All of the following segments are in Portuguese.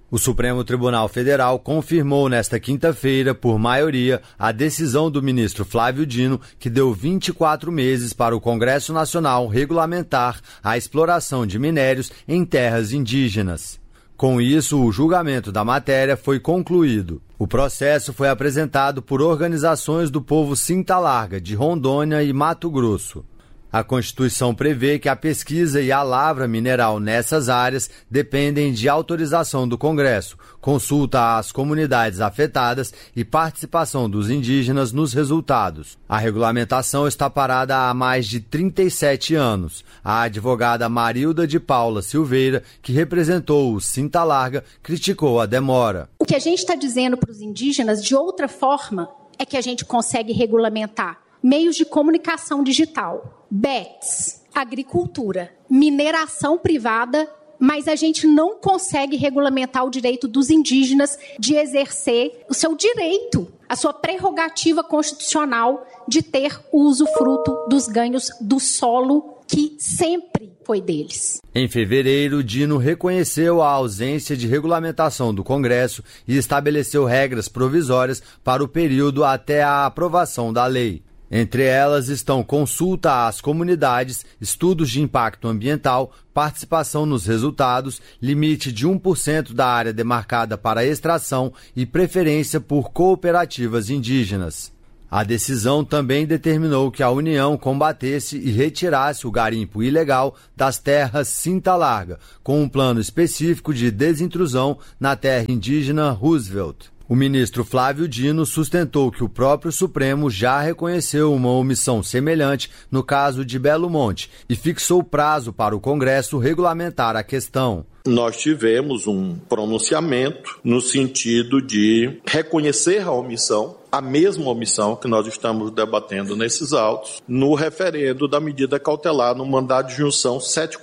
O Supremo Tribunal Federal confirmou nesta quinta-feira, por maioria, a decisão do ministro Flávio Dino, que deu 24 meses para o Congresso Nacional regulamentar a exploração de minérios em terras indígenas. Com isso, o julgamento da matéria foi concluído. O processo foi apresentado por organizações do povo Cinta Larga, de Rondônia e Mato Grosso. A Constituição prevê que a pesquisa e a lavra mineral nessas áreas dependem de autorização do Congresso, consulta às comunidades afetadas e participação dos indígenas nos resultados. A regulamentação está parada há mais de 37 anos. A advogada Marilda de Paula Silveira, que representou o Cinta Larga, criticou a demora. O que a gente está dizendo para os indígenas, de outra forma, é que a gente consegue regulamentar meios de comunicação digital, bets, agricultura, mineração privada, mas a gente não consegue regulamentar o direito dos indígenas de exercer o seu direito, a sua prerrogativa constitucional de ter o usufruto dos ganhos do solo que sempre foi deles. Em fevereiro, Dino reconheceu a ausência de regulamentação do Congresso e estabeleceu regras provisórias para o período até a aprovação da lei. Entre elas estão consulta às comunidades, estudos de impacto ambiental, participação nos resultados, limite de 1% da área demarcada para extração e preferência por cooperativas indígenas. A decisão também determinou que a União combatesse e retirasse o garimpo ilegal das terras Cinta Larga, com um plano específico de desintrusão na terra indígena Roosevelt. O ministro Flávio Dino sustentou que o próprio Supremo já reconheceu uma omissão semelhante no caso de Belo Monte e fixou prazo para o Congresso regulamentar a questão. Nós tivemos um pronunciamento no sentido de reconhecer a omissão, a mesma omissão que nós estamos debatendo nesses autos, no referendo da medida cautelar no mandado de junção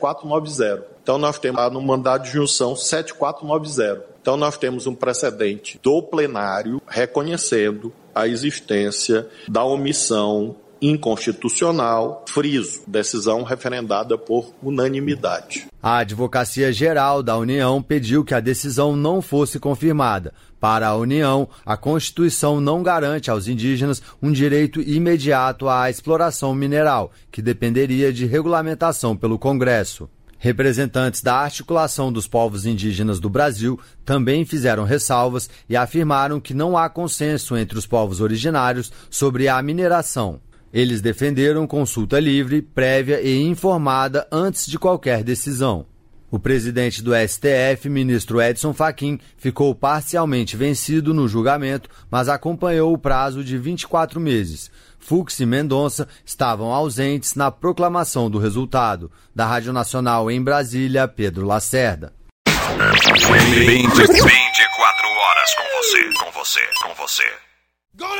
7490. Então nós temos lá no mandado de junção 7490. Então nós temos um precedente do plenário reconhecendo a existência da omissão inconstitucional, friso, decisão referendada por unanimidade. A Advocacia Geral da União pediu que a decisão não fosse confirmada. Para a União, a Constituição não garante aos indígenas um direito imediato à exploração mineral, que dependeria de regulamentação pelo Congresso. Representantes da Articulação dos Povos Indígenas do Brasil também fizeram ressalvas e afirmaram que não há consenso entre os povos originários sobre a mineração. Eles defenderam consulta livre, prévia e informada antes de qualquer decisão. O presidente do STF, ministro Edson Fachin, ficou parcialmente vencido no julgamento, mas acompanhou o prazo de 24 meses. Fux e Mendonça estavam ausentes na proclamação do resultado. Da Rádio Nacional em Brasília, Pedro Lacerda. 24 horas com você.